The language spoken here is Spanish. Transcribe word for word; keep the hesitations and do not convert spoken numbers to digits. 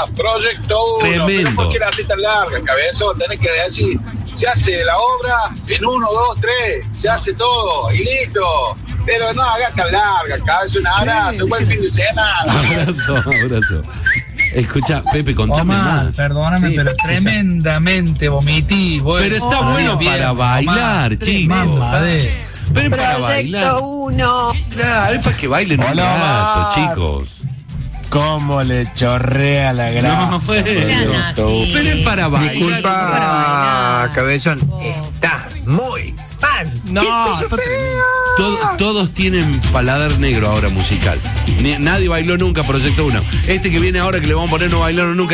Proyecto uno. Tremendo. No quiero hacer tan larga, cabezón. Tenés que decir, se hace la obra en uno, dos, tres. Se hace todo y listo. Pero no hagas tan larga, cabezón. Un abrazo, buen fin de semana. Abrazo, abrazo. Escucha, Pepe, contame Omar, más. perdóname, Sí, pero escucha. tremendamente vomití. Bueno, Pero está oh, bueno bien, para bailar, Omar, chicos. tremendade. Pero es para bailar. Proyecto uno. Claro, es para que bailen un Hola, rato, Omar. chicos. ¿Cómo le chorrea la grasa? No, bueno. Proyecto así. Pero es para bailar. Disculpa, cabezón. Está muy mal. No, está tremendo. Todo- todos tienen paladar negro ahora musical. Ni- nadie bailó nunca Proyecto uno. Este que viene ahora que le vamos a poner no bailaron nunca.